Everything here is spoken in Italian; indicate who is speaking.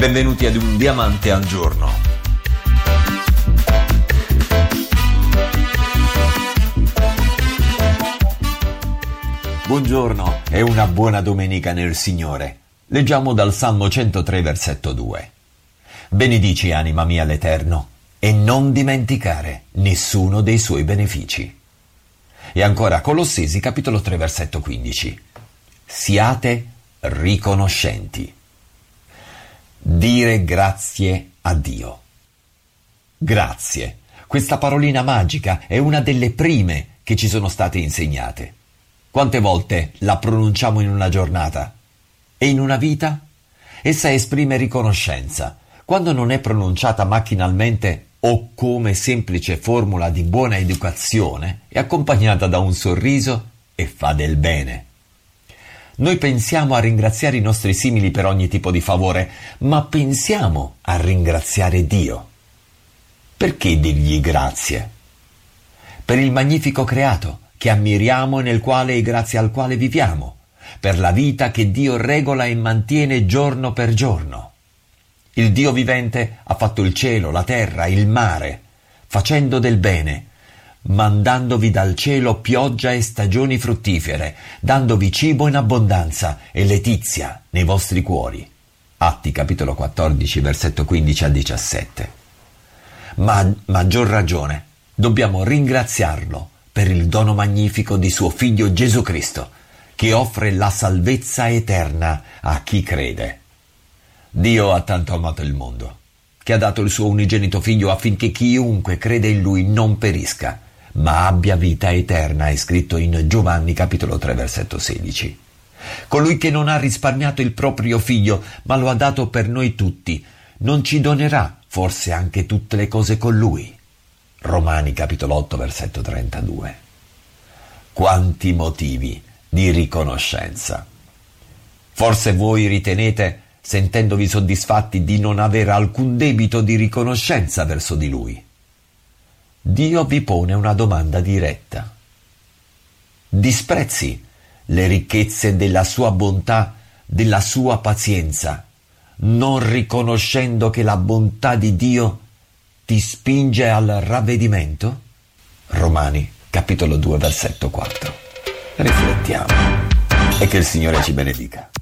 Speaker 1: Benvenuti ad Un Diamante al Giorno. Buongiorno e una buona domenica nel Signore. Leggiamo dal Salmo 103, versetto 2. Benedici, anima mia, l'Eterno, e non dimenticare nessuno dei suoi benefici. E ancora Colossesi, capitolo 3, versetto 15. Siate riconoscenti. Dire grazie a Dio. Grazie. Questa parolina magica è una delle prime che ci sono state insegnate. Quante volte la pronunciamo in una giornata? E in una vita? Essa esprime riconoscenza. Quando non è pronunciata macchinalmente o come semplice formula di buona educazione, è accompagnata da un sorriso e fa del bene. Noi pensiamo a ringraziare i nostri simili per ogni tipo di favore, ma pensiamo a ringraziare Dio. Perché dirgli grazie? Per il magnifico creato che ammiriamo e nel quale e grazie al quale viviamo, per la vita che Dio regola e mantiene giorno per giorno. Il Dio vivente ha fatto il cielo, la terra, il mare, facendo del bene, mandandovi dal cielo pioggia e stagioni fruttifere, dandovi cibo in abbondanza e letizia nei vostri cuori. Atti capitolo 14, versetto 15 al 17. Ma a maggior ragione dobbiamo ringraziarlo per il dono magnifico di suo Figlio Gesù Cristo, che offre la salvezza eterna a chi crede. Dio ha tanto amato il mondo, che ha dato il suo unigenito Figlio affinché chiunque crede in Lui non perisca, ma abbia vita eterna, è scritto in Giovanni capitolo 3 versetto 16. Colui che non ha risparmiato il proprio Figlio, ma lo ha dato per noi tutti, non ci donerà forse anche tutte le cose con Lui? Romani capitolo 8 versetto 32. Quanti motivi di riconoscenza! Forse voi ritenete, sentendovi soddisfatti, di non avere alcun debito di riconoscenza verso di Lui. Dio vi pone una domanda diretta. Disprezzi le ricchezze della sua bontà, della sua pazienza, non riconoscendo che la bontà di Dio ti spinge al ravvedimento? Romani, capitolo 2, versetto 4. Riflettiamo e che il Signore ci benedica.